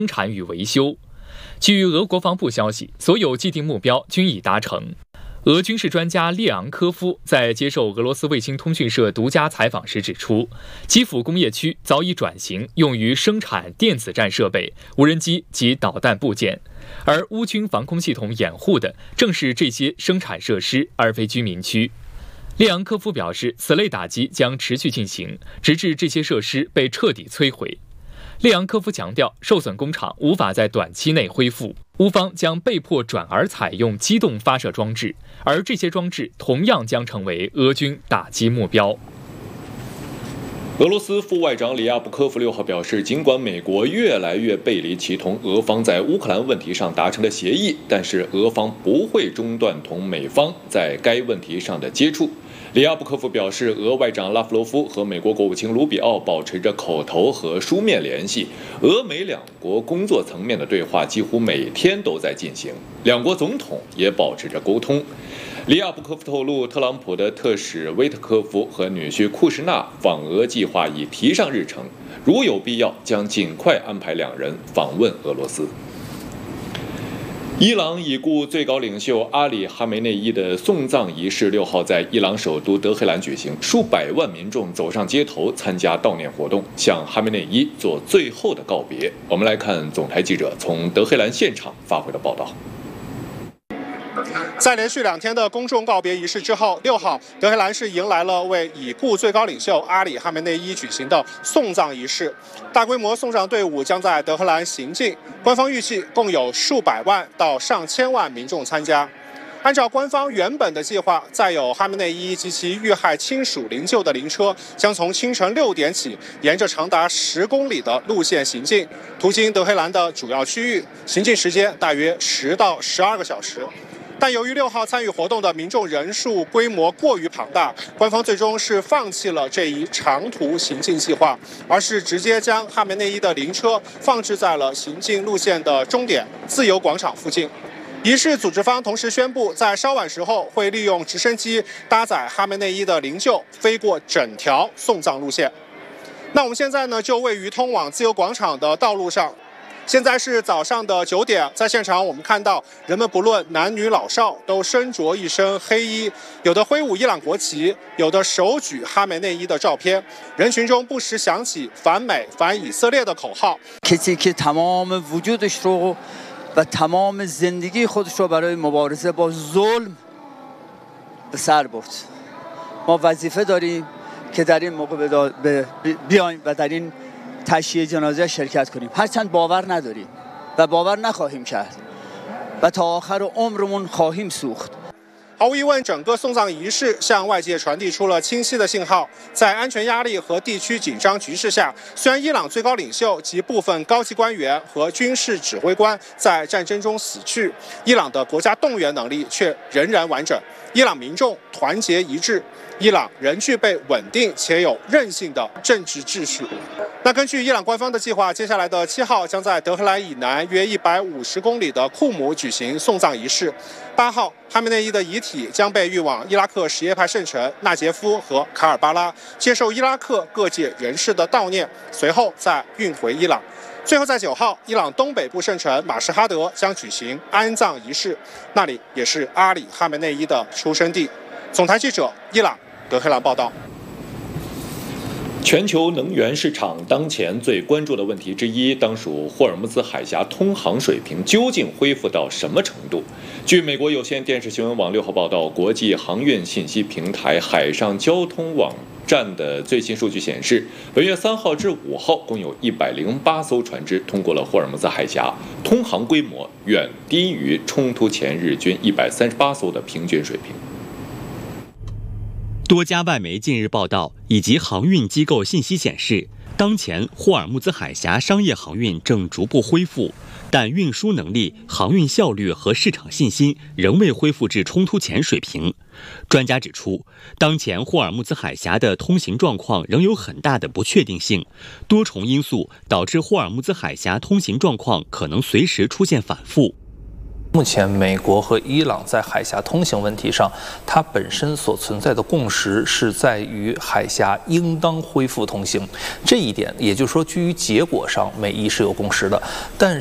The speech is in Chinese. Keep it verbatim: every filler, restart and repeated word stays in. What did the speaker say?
生产与维修。据俄国防部消息，所有既定目标均已达成。俄军事专家列昂科夫在接受俄罗斯卫星通讯社独家采访时指出，基辅工业区早已转型用于生产电子战设备、无人机及导弹部件，而乌军防空系统掩护的正是这些生产设施，而非居民区。列昂科夫表示，此类打击将持续进行，直至这些设施被彻底摧毁。列昂科夫强调，受损工厂无法在短期内恢复，乌方将被迫转而采用机动发射装置，而这些装置同样将成为俄军打击目标。 俄罗斯副外长里亚布科夫六号表示，尽管美国越来越背离其同俄方在乌克兰问题上达成的协议，但是俄方不会中断同美方在该问题上的接触。里亚布科夫表示，俄外长拉夫罗夫和美国国务卿卢比奥保持着口头和书面联系，俄美两国工作层面的对话几乎每天都在进行，两国总统也保持着沟通。里亚布科夫透露，特朗普的特使威特科夫和女婿库什纳访俄计划已提上日程，如有必要，将尽快安排两人访问俄罗斯。伊朗已故最高领袖阿里·哈梅内伊的送葬仪式六号在伊朗首都德黑兰举行，数百万民众走上街头参加悼念活动，向哈梅内伊做最后的告别。我们来看总台记者从德黑兰现场发回的报道。 在连续两天的公众告别仪式之后，六号德黑兰市迎来了为已故最高领袖阿里·哈梅内伊举行的送葬仪式。大规模送葬队伍将在德黑兰行进，官方预计共有数百万到上千万民众参加。按照官方原本的计划，载有哈梅内伊及其遇害亲属灵柩的灵车将从清晨六点起，沿着长达十公里的路线行进，途经德黑兰的主要区域，行进时间大约十到十二个小时。但由于六号参与活动的民众人数规模过于庞大，官方最终是放弃了这一长途行进计划，而是直接将哈梅内伊的灵车放置在了行进路线的终点自由广场附近。仪式组织方同时宣布，在稍晚时候会利用直升机搭载哈梅内伊的灵柩飞过整条送葬路线。那我们现在呢，就位于通往自由广场的道路上。现在是早上的九点，在现场我们看到人们不论男女老少都身着一身黑衣，有的挥舞伊朗国旗，有的手举哈梅内伊的照片，人群中不时响起反美反以色列的口号。 کسی که تمام وجودش رو و تمام زندگی خودش رو برای مبارزه با ظلم به سر برد. ما وظیفه داریم که در این موقع به بیایم و در این تشییع جنازه شرکت کنیم، هرچند باور نداریم و باور نخواهیم کرد و تا آخر عمرمون خواهیم سوخت。 毫无疑问，整个送葬仪式向外界传递出了清晰的信号。在安全压力和地区紧张局势下，虽然伊朗最高领袖及部分高级官员和军事指挥官在战争中死去，伊朗的国家动员能力却仍然完整。伊朗民众团结一致，伊朗仍具备稳定且有韧性的政治秩序。那根据伊朗官方的计划，接下来的七号将在德黑兰以南约一百五十公里的库姆举行送葬仪式。八号，哈梅内伊的遗体将被运往伊拉克什叶派圣城纳杰夫和卡尔巴拉，接受伊拉克各界人士的悼念，随后再运回伊朗。最后在九号，伊朗东北部圣城马什哈德将举行安葬仪式，那里也是阿里·哈梅内伊的出生地。总台记者伊朗德黑兰报道。 全球能源市场当前最关注的问题之一，当属霍尔木兹海峡通航水平究竟恢复到什么程度？据美国有线电视新闻网六号报道，国际航运信息平台海上交通网站的最新数据显示，本月三号至五号，共有一百零八艘船只通过了霍尔木兹海峡，通航规模远低于冲突前日均一百三十八艘的平均水平。 多家外媒近日报道以及航运机构信息显示，当前霍尔木兹海峡商业航运正逐步恢复，但运输能力、航运效率和市场信心仍未恢复至冲突前水平。专家指出，当前霍尔木兹海峡的通行状况仍有很大的不确定性，多重因素导致霍尔木兹海峡通行状况可能随时出现反复。 目前，美国和伊朗在海峡通行问题上，它本身所存在的共识是在于海峡应当恢复通行，这一点，也就是说，基于结果上，美伊是有共识的，但